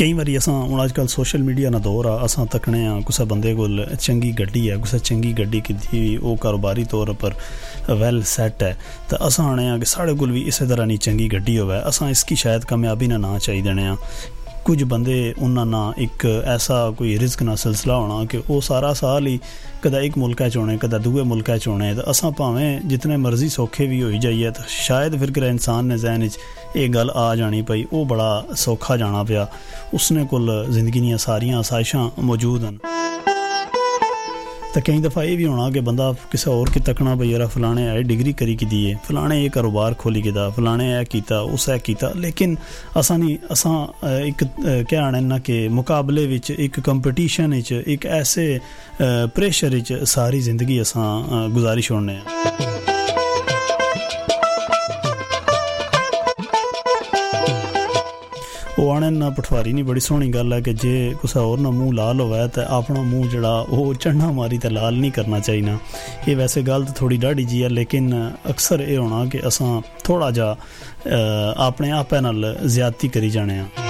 कई बारी असां हुण अजकल सोशल मीडिया दा दौर आ, असां तकने आ कुसै बंदे कोल चंगी गड्डी है, कुसै चंगी गड्डी कीती ओह् कारोबारी तौर पर वैल सैट है, तो असां आने आ कि साढ़े कोल भी इस तरह दी चंगी गड्डी होवे, असां इसकी शायद कामयाबी ना चाही देने आ। कुछ बंदे उन्होंने ना एक ऐसा कोई रिस्क ना सिलसिला होना कि वो सारा साल ही कदा एक मुल्क होने कदा दूए मुल्क होने, तो असां भावें जितने मर्जी सौखे भी होई जाइए तो शायद फिर किसी इंसान ने जहन ये गल आ जानी पई वो बड़ा सौखा जाना पिया, उसने कोल जिंदगी दियां सारियां आसाइशां मौजूद हैं। तो कई दफ़ा ये भी होना कि बंदा किसी और की तकना भाई यार फलाने है डिग्री करी की दिए, फलाने ये कारोबार खोली किया, फलाने है किया उस है किया, लेकिन असा नहीं असा एक क्या आने ना कि मुकाबले विच एक कंपीटीशन विच एक ऐसे प्रेशर विच सारी जिंदगी असा गुजारी छोड़ने वो आने ना पठवारी नहीं। बड़ी सोहनी गल है कि जे कुछ और ना मूँह लाल होवे तो अपना मूँह जड़ा वो चढ़ना मारी तो लाल नहीं करना चाहिए। ये वैसे गल तो थोड़ी डाढ़ी जी है, लेकिन अक्सर ये होना कि असां थोड़ा जा अपने आपे नाल ज्यादती करी जाने।